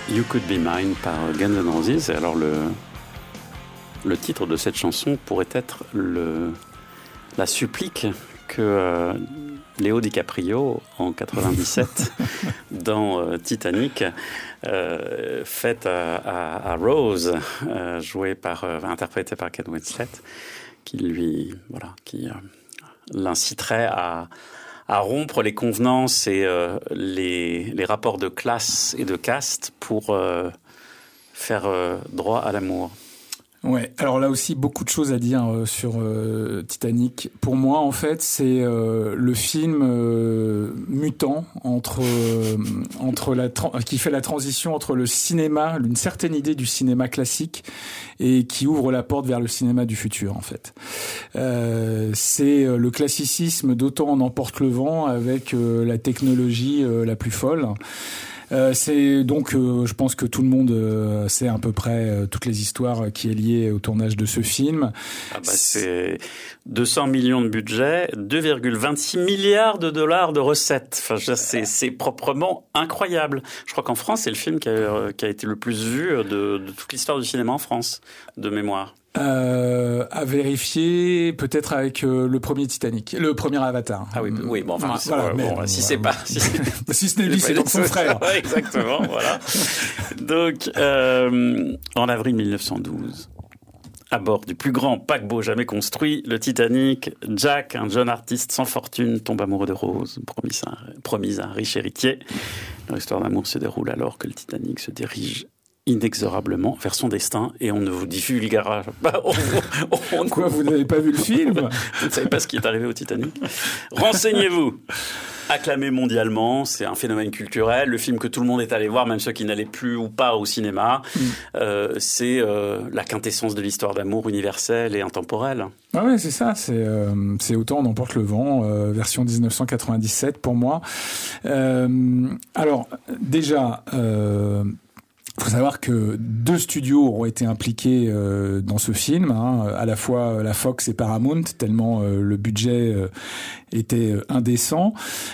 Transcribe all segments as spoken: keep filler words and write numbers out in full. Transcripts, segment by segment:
You Could Be Mine par Guns N' Roses. Et alors le, le titre de cette chanson pourrait être le, la supplique que euh, Léo DiCaprio, en quatre-vingt-dix-sept, dans euh, Titanic, euh, faite à, à, à Rose, euh, jouée par, euh, interprétée par Kate Winslet, qui lui, voilà, qui euh, l'inciterait à à rompre les convenances et euh, les, les rapports de classe et de caste pour euh, faire euh, droit à l'amour. Ouais, alors là aussi beaucoup de choses à dire euh, sur euh, Titanic. Pour moi, en fait, c'est euh, le film euh, mutant entre euh, entre la tra- qui fait la transition entre le cinéma, une certaine idée du cinéma classique, et qui ouvre la porte vers le cinéma du futur. En fait, euh, c'est le classicisme d'autant en emporte le vent avec euh, la technologie euh, la plus folle. Euh, c'est donc, euh, je pense que tout le monde euh, sait à peu près euh, toutes les histoires qui est liée au tournage de ce film. Ah bah c'est deux cents millions de budget, deux virgule vingt-six milliards de dollars de recettes. Enfin, c'est, c'est proprement incroyable. Je crois qu'en France, c'est le film qui a, qui a été le plus vu de, de toute l'histoire du cinéma en France, de mémoire. Euh, à vérifier, peut-être avec euh, le premier Titanic, le premier Avatar. Ah oui, oui, bon, enfin, enfin, c'est, voilà, bon, mais, bon, si euh, c'est pas, si, si ce n'est lui, c'est donc son frère. Ouais, exactement, voilà. Donc, euh, en avril mille neuf cent douze, à bord du plus grand paquebot jamais construit, le Titanic, Jack, un jeune artiste sans fortune, tombe amoureux de Rose, promise à, promise à un riche héritier. Leur histoire d'amour se déroule alors que le Titanic se dirige inexorablement vers son destin, et on ne vous divulguera pas. On, on, on, Quoi, vous n'avez pas vu le film? Vous ne savez pas ce qui est arrivé au Titanic? Renseignez-vous. Acclamé mondialement, c'est un phénomène culturel. Le film que tout le monde est allé voir, même ceux qui n'allaient plus ou pas au cinéma, mm. euh, c'est euh, la quintessence de l'histoire d'amour universelle et intemporelle. Ah ouais, c'est ça. C'est, euh, c'est Autant on emporte le vent, euh, version dix-neuf cent quatre-vingt-dix-sept pour moi. Euh, alors déjà. Euh, Il faut savoir que deux studios ont été impliqués euh, dans ce film, hein, à la fois la Fox et Paramount, tellement euh, le budget euh, était indécent.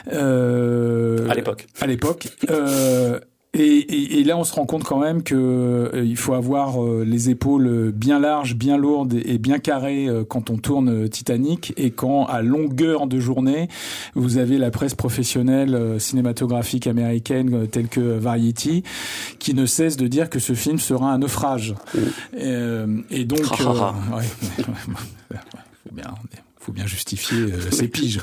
Euh, à l'époque. À l'époque. Euh, Et, et, et là, on se rend compte quand même que euh, il faut avoir euh, les épaules bien larges, bien lourdes et, et bien carrées euh, quand on tourne Titanic, et quand à longueur de journée, vous avez la presse professionnelle euh, cinématographique américaine euh, telle que Variety qui ne cesse de dire que ce film sera un naufrage. Mmh. Et, euh, et donc, euh, ouais, faut bien. faut bien justifier euh, ses piges.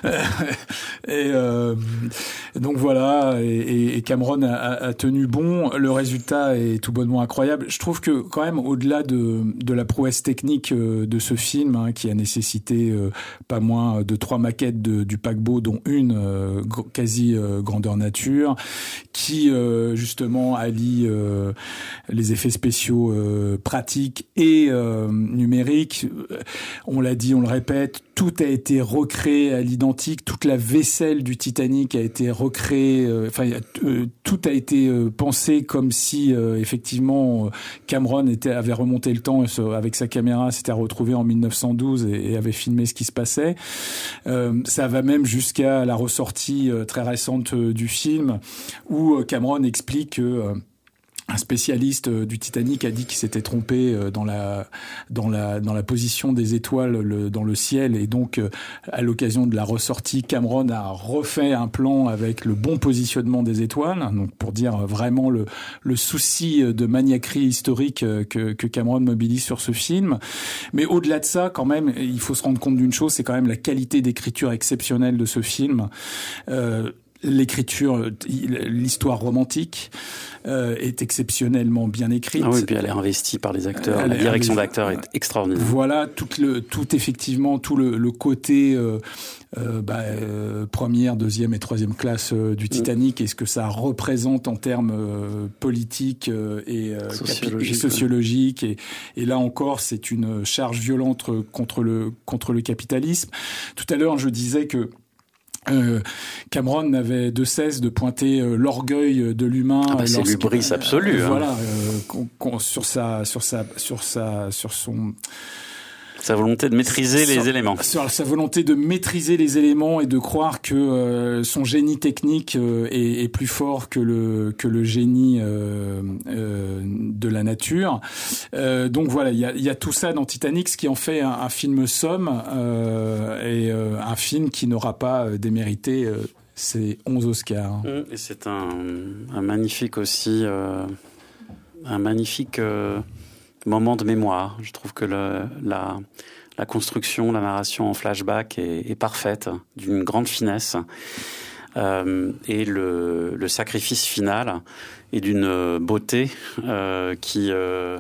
et euh, donc voilà, et, et Cameron a, a tenu bon. Le résultat est tout bonnement incroyable. Je trouve que quand même, au-delà de, de la prouesse technique euh, de ce film, hein, qui a nécessité euh, pas moins de trois maquettes de, du paquebot, dont une euh, quasi euh, grandeur nature, qui euh, justement allie euh, les effets spéciaux euh, pratiques et euh, numériques. On l'a dit, on le répète, tout a été recréé à l'identique, toute la vaisselle du Titanic a été recréée, euh, enfin euh, tout a été euh, pensé comme si euh, effectivement Cameron était avait remonté le temps et, avec sa caméra s'était retrouvé en mille neuf cent douze et, et avait filmé ce qui se passait. Euh, ça va même jusqu'à la ressortie euh, très récente euh, du film où Cameron explique que euh, un spécialiste du Titanic a dit qu'il s'était trompé dans la dans la dans la position des étoiles le, dans le ciel, et donc à l'occasion de la ressortie, Cameron a refait un plan avec le bon positionnement des étoiles, donc pour dire vraiment le le souci de maniaquerie historique que que Cameron mobilise sur ce film. Mais au-delà de ça, quand même, il faut se rendre compte d'une chose, c'est quand même la qualité d'écriture exceptionnelle de ce film. Euh, L'écriture, l'histoire romantique euh, est exceptionnellement bien écrite. Ah oui, puis elle est investie par les acteurs. Elle la direction d'acteurs est extraordinaire. Voilà, tout le, tout effectivement, tout le, le côté euh, euh, bah, euh, première, deuxième et troisième classe euh, du Titanic, mmh. et ce que ça représente en termes euh, politiques euh, et, euh, sociologique, capi- et sociologiques. Ouais. Et, et là encore, c'est une charge violente contre le contre le capitalisme. Tout à l'heure, je disais que Euh, Cameron n'avait de cesse de pointer euh, l'orgueil de l'humain. Ah bah c'est l'hubris absolu. Euh, hein. Voilà, euh, qu'on, qu'on, sur sa, sur sa, sur sa, sur son. Sa volonté de maîtriser sur, les éléments. Sur sa volonté de maîtriser les éléments et de croire que euh, son génie technique euh, est, est plus fort que le que le génie euh, euh, de la nature. Euh, donc voilà, il y a, y a tout ça dans Titanic, ce qui en fait un, un film somme euh, et euh, un film qui n'aura pas démérité euh, ses onze Oscars. Et c'est un, un magnifique aussi, euh, un magnifique euh, moment de mémoire. Je trouve que le, la, la construction, la narration en flashback est, est parfaite, d'une grande finesse. Euh, et le, le sacrifice final est d'une beauté euh, qui... Euh,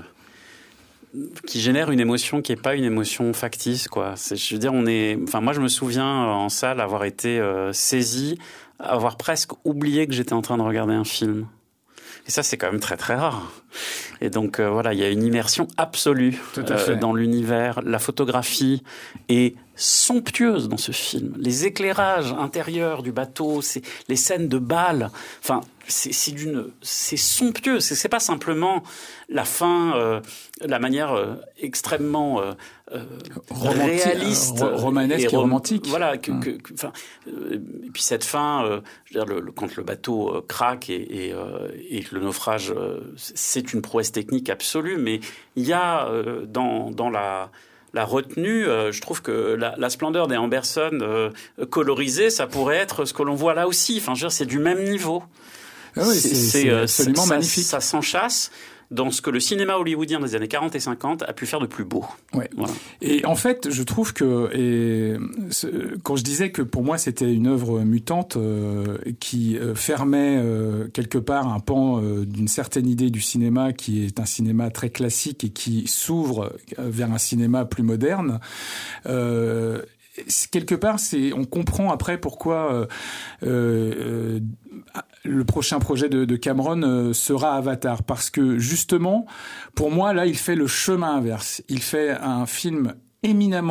qui génère une émotion qui est pas une émotion factice, quoi. C'est, je veux dire, on est, enfin, moi, je me souviens en salle avoir été euh, saisi, avoir presque oublié que j'étais en train de regarder un film. Et ça, c'est quand même très, très rare. Et donc, euh, voilà, il y a une immersion absolue euh, dans l'univers. La photographie est somptueuse dans ce film. Les éclairages intérieurs du bateau, c'est les scènes de bal. Enfin, c'est, c'est d'une, c'est somptueux. C'est, c'est pas simplement la fin, euh, la manière euh, extrêmement euh, euh, réaliste, euh, romanesque et, et romantique. Voilà. Que, que, que, enfin, euh, et puis cette fin, euh, je veux dire, le, le, quand le bateau euh, craque et, et, euh, et le naufrage, euh, c'est une prouesse technique absolue. Mais il y a euh, dans dans la La retenue, euh, je trouve que la, la splendeur des Amberson euh, colorisés, ça pourrait être ce que l'on voit là aussi. Enfin, je veux dire, c'est du même niveau. Ah oui, c'est, c'est, c'est absolument ça, magnifique. Ça, ça s'enchasse dans ce que le cinéma hollywoodien des années quarante et cinquante a pu faire de plus beau. Ouais. Voilà. Et en fait, je trouve que, et quand je disais que pour moi c'était une œuvre mutante euh, qui euh, fermait euh, quelque part un pan euh, d'une certaine idée du cinéma qui est un cinéma très classique et qui s'ouvre vers un cinéma plus moderne, euh, quelque part, c'est, on comprend après pourquoi euh, euh, le prochain projet de, de Cameron euh, sera Avatar, parce que justement, pour moi, là, il fait le chemin inverse. Il fait un film éminemment